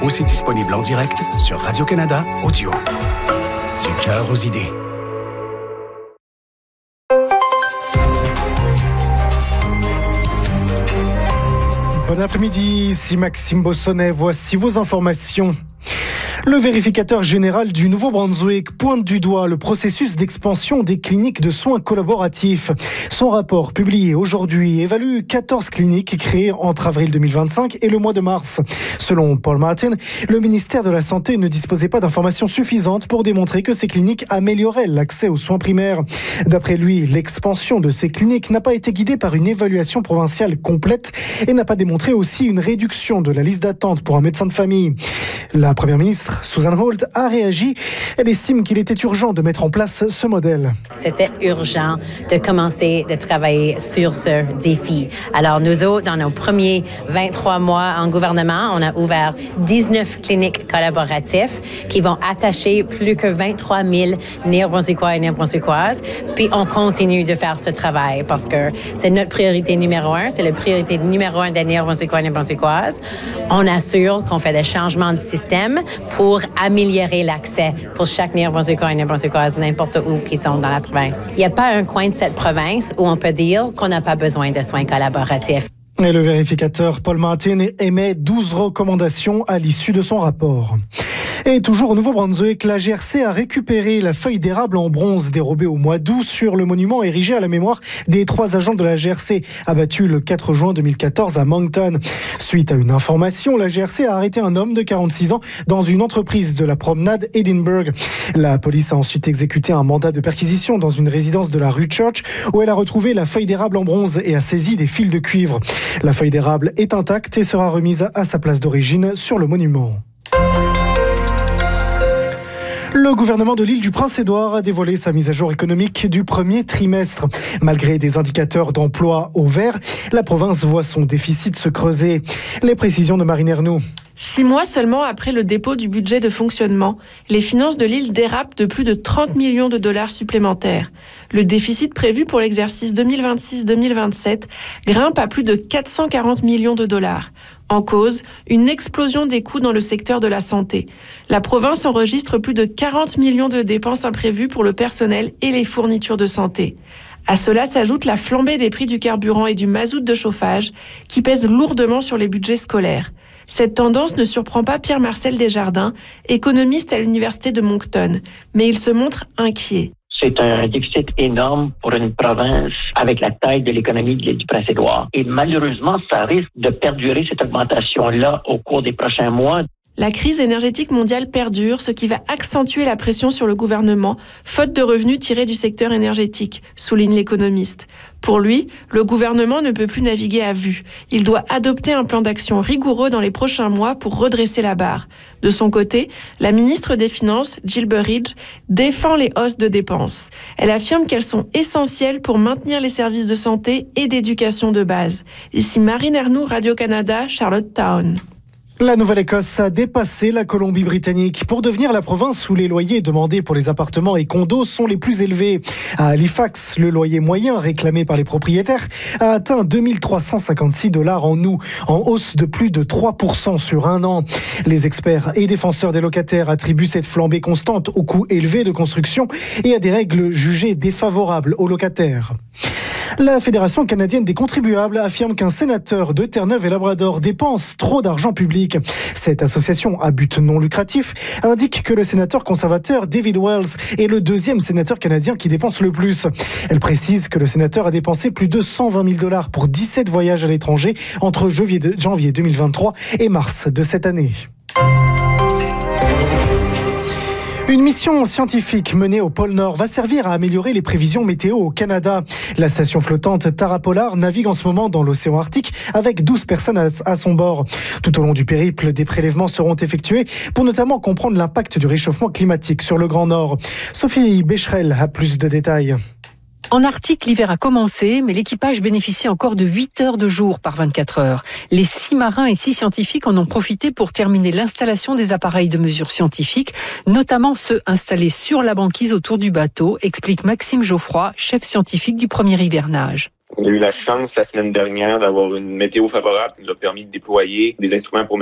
aussi disponible en direct sur Radio-Canada Audio. Du cœur aux idées. Bon après-midi, ici Maxime Bossonnet. Voici vos informations. Le vérificateur général du Nouveau-Brunswick pointe du doigt le processus d'expansion des cliniques de soins collaboratifs. Son rapport, publié aujourd'hui, évalue 14 cliniques créées entre avril 2025 et le mois de mars. Selon Paul Martin, le ministère de la Santé ne disposait pas d'informations suffisantes pour démontrer que ces cliniques amélioraient l'accès aux soins primaires. D'après lui, l'expansion de ces cliniques n'a pas été guidée par une évaluation provinciale complète et n'a pas démontré aussi une réduction de la liste d'attente pour un médecin de famille. La première ministre, Susan Holt, a réagi. Elle estime qu'il était urgent de mettre en place ce modèle. C'était urgent de commencer de travailler sur ce défi. Alors, nous autres, dans nos premiers 23 mois en gouvernement, on a ouvert 19 cliniques collaboratives qui vont attacher plus que 23 000 Néo-Brunswickois et Néo-Brunswickoises. Puis, on continue de faire ce travail parce que c'est notre priorité numéro 1. C'est la priorité numéro 1 des Néo-Brunswickois et Néo-Brunswickoises. On assure qu'on fait des changements de système pour améliorer l'accès pour chaque Néo-Brunswickois et Néo-Brunswickoise n'importe où qui sont dans la province. Il n'y a pas un coin de cette province où on peut dire qu'on n'a pas besoin de soins collaboratifs. Et le vérificateur Paul Martin émet 12 recommandations à l'issue de son rapport. Et toujours au Nouveau-Brunswick, la GRC a récupéré la feuille d'érable en bronze dérobée au mois d'août sur le monument érigé à la mémoire des 3 agents de la GRC abattus le 4 juin 2014 à Moncton. Suite à une information, la GRC a arrêté un homme de 46 ans dans une entreprise de la promenade Edinburgh. La police a ensuite exécuté un mandat de perquisition dans une résidence de la rue Church où elle a retrouvé la feuille d'érable en bronze et a saisi des fils de cuivre. La feuille d'érable est intacte et sera remise à sa place d'origine sur le monument. Le gouvernement de l'île du Prince-Édouard a dévoilé sa mise à jour économique du premier trimestre. Malgré des indicateurs d'emploi au vert, la province voit son déficit se creuser. Les précisions de Marine Ernoult. 6 mois seulement après le dépôt du budget de fonctionnement, les finances de l'île dérapent de plus de 30 millions de dollars supplémentaires. Le déficit prévu pour l'exercice 2026-2027 grimpe à plus de 440 millions de dollars. En cause, une explosion des coûts dans le secteur de la santé. La province enregistre plus de 40 millions de dépenses imprévues pour le personnel et les fournitures de santé. À cela s'ajoute la flambée des prix du carburant et du mazout de chauffage qui pèsent lourdement sur les budgets scolaires. Cette tendance ne surprend pas Pierre-Marcel Desjardins, économiste à l'Université de Moncton, mais il se montre inquiet. C'est un déficit énorme pour une province avec la taille de l'économie de l'île du Prince-Édouard. Et malheureusement, ça risque de perdurer cette augmentation-là au cours des prochains mois. La crise énergétique mondiale perdure, ce qui va accentuer la pression sur le gouvernement, faute de revenus tirés du secteur énergétique, souligne l'économiste. Pour lui, le gouvernement ne peut plus naviguer à vue. Il doit adopter un plan d'action rigoureux dans les prochains mois pour redresser la barre. De son côté, la ministre des Finances, Jill Burridge, défend les hausses de dépenses. Elle affirme qu'elles sont essentielles pour maintenir les services de santé et d'éducation de base. Ici Marine Ernoult, Radio-Canada, Charlottetown. La Nouvelle-Écosse a dépassé la Colombie-Britannique pour devenir la province où les loyers demandés pour les appartements et condos sont les plus élevés. À Halifax, le loyer moyen réclamé par les propriétaires a atteint 2 356 $ en août, en hausse de plus de 3% sur un an. Les experts et défenseurs des locataires attribuent cette flambée constante aux coûts élevés de construction et à des règles jugées défavorables aux locataires. La Fédération canadienne des contribuables affirme qu'un sénateur de Terre-Neuve-et-Labrador dépense trop d'argent public. Cette association à but non lucratif indique que le sénateur conservateur David Wells est le 2e sénateur canadien qui dépense le plus. Elle précise que le sénateur a dépensé plus de 120 000 $ pour 17 voyages à l'étranger entre janvier 2023 et mars de cette année. Une mission scientifique menée au pôle Nord va servir à améliorer les prévisions météo au Canada. La station flottante Tara Polar navigue en ce moment dans l'océan Arctique avec 12 personnes à son bord. Tout au long du périple, des prélèvements seront effectués pour notamment comprendre l'impact du réchauffement climatique sur le Grand Nord. Sophie Becherel a plus de détails. En Arctique, l'hiver a commencé, mais l'équipage bénéficie encore de 8 heures de jour par 24 heures. Les 6 marins et 6 scientifiques en ont profité pour terminer l'installation des appareils de mesure scientifiques, notamment ceux installés sur la banquise autour du bateau, explique Maxime Geoffroy, chef scientifique du premier hivernage. On a eu la chance la semaine dernière d'avoir une météo favorable qui nous a permis de déployer des instruments pour